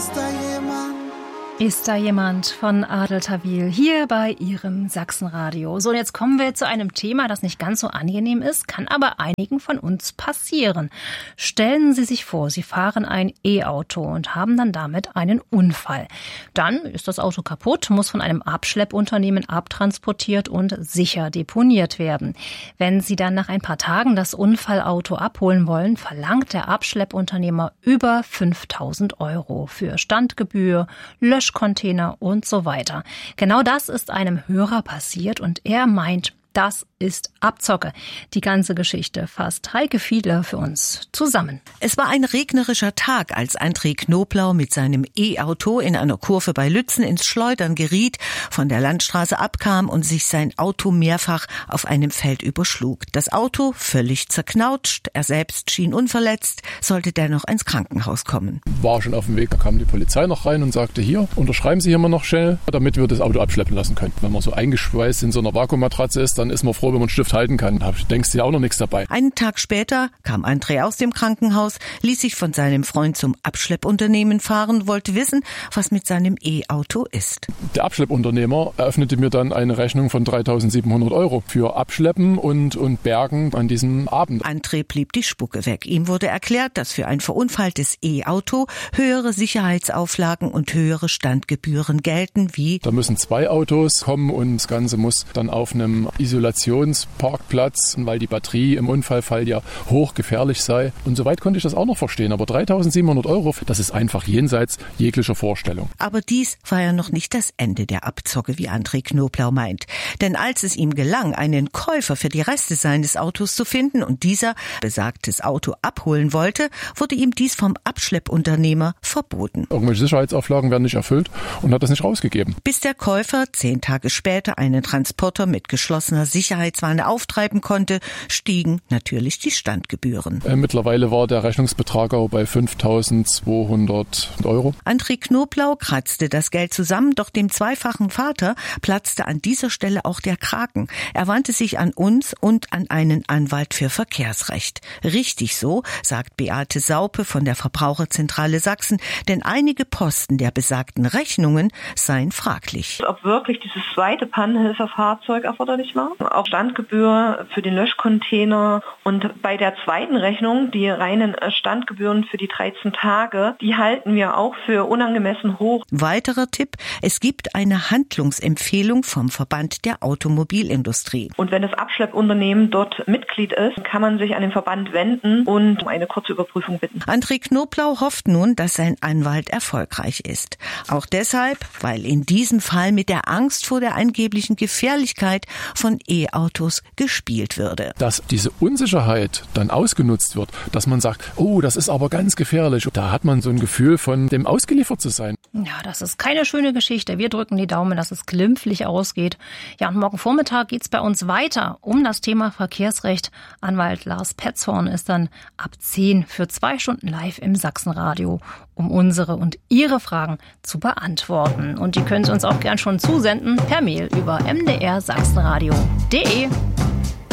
Ist da jemand von Adel Tawil hier bei Ihrem Sachsenradio? So, und jetzt kommen wir zu einem Thema, das nicht ganz so angenehm ist, kann aber einigen von uns passieren. Stellen Sie sich vor, Sie fahren ein E-Auto und haben dann damit einen Unfall. Dann ist das Auto kaputt, muss von einem Abschleppunternehmen abtransportiert und sicher deponiert werden. Wenn Sie dann nach ein paar Tagen das Unfallauto abholen wollen, verlangt der Abschleppunternehmer über 5.000 € für Standgebühr, Löschcontainer und so weiter. Genau das ist einem Hörer passiert und er meint, das ist Abzocke. Die ganze Geschichte fasst Heike Fiedler für uns zusammen. Es war ein regnerischer Tag, als André Knoblau mit seinem E-Auto in einer Kurve bei Lützen ins Schleudern geriet, von der Landstraße abkam und sich sein Auto mehrfach auf einem Feld überschlug. Das Auto völlig zerknautscht, er selbst schien unverletzt, sollte dennoch ins Krankenhaus kommen. War schon auf dem Weg, da kam die Polizei noch rein und sagte, hier, unterschreiben Sie hier mal noch schnell, damit wir das Auto abschleppen lassen können. Wenn man so eingeschweißt in so einer Vakuummatratze ist, dann ist man froh, wenn man einen Stift halten kann. Da denkst du ja auch noch nichts dabei. Einen Tag später kam André aus dem Krankenhaus, ließ sich von seinem Freund zum Abschleppunternehmen fahren, wollte wissen, was mit seinem E-Auto ist. Der Abschleppunternehmer eröffnete mir dann eine Rechnung von 3.700 € für Abschleppen und Bergen an diesem Abend. André blieb die Spucke weg. Ihm wurde erklärt, dass für ein verunfalltes E-Auto höhere Sicherheitsauflagen und höhere Standgebühren gelten, wie: Da müssen 2 Autos kommen und das Ganze muss dann auf einem Isolationsparkplatz, weil die Batterie im Unfallfall ja hochgefährlich sei. Und soweit konnte ich das auch noch verstehen. Aber 3.700 €, das ist einfach jenseits jeglicher Vorstellung. Aber dies war ja noch nicht das Ende der Abzocke, wie André Knoblau meint. Denn als es ihm gelang, einen Käufer für die Reste seines Autos zu finden und dieser besagtes Auto abholen wollte, wurde ihm dies vom Abschleppunternehmer verboten. Irgendwelche Sicherheitsauflagen werden nicht erfüllt und hat das nicht rausgegeben. Bis der Käufer 10 Tage später einen Transporter mit geschlossener Sicherheitswanne auftreiben konnte, stiegen natürlich die Standgebühren. Mittlerweile war der Rechnungsbetrag auch bei 5.200 €. André Knoblau kratzte das Geld zusammen, doch dem zweifachen Vater platzte an dieser Stelle auch der Kragen. Er wandte sich an uns und an einen Anwalt für Verkehrsrecht. Richtig so, sagt Beate Saupe von der Verbraucherzentrale Sachsen, denn einige Posten der besagten Rechnungen seien fraglich. Ob wirklich dieses zweite Pannenhelferfahrzeug erforderlich war, auch Standgebühr für den Löschcontainer, und bei der zweiten Rechnung, die reinen Standgebühren für die 13 Tage, die halten wir auch für unangemessen hoch. Weiterer Tipp: Es gibt eine Handlungsempfehlung vom Verband der Automobilindustrie. Und wenn das Abschleppunternehmen dort Mitglied ist, kann man sich an den Verband wenden und um eine kurze Überprüfung bitten. André Knoblau hofft nun, dass sein Anwalt erfolgreich ist. Auch deshalb, weil in diesem Fall mit der Angst vor der angeblichen Gefährlichkeit von E-Autos gespielt würde. Dass diese Unsicherheit dann ausgenutzt wird, dass man sagt, oh, das ist aber ganz gefährlich. Da hat man so ein Gefühl von dem ausgeliefert zu sein. Ja, das ist keine schöne Geschichte. Wir drücken die Daumen, dass es glimpflich ausgeht. Ja, und morgen Vormittag geht's bei uns weiter um das Thema Verkehrsrecht. Anwalt Lars Petzhorn ist dann ab 10 für 2 Stunden live im Sachsenradio, um unsere und Ihre Fragen zu beantworten. Und die können Sie uns auch gern schon zusenden per Mail über mdr-sachsenradio.de.